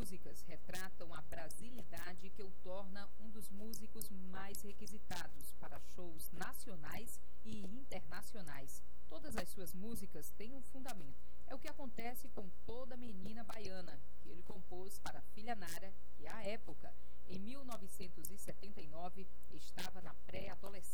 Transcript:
músicas retratam a brasilidade que o torna um dos músicos mais requisitados para shows nacionais e internacionais. Todas as suas músicas têm um fundamento. É o que acontece com Toda Menina Baiana, que ele compôs para a filha Nara, que à época, em 1979, estava na pré-adolescência.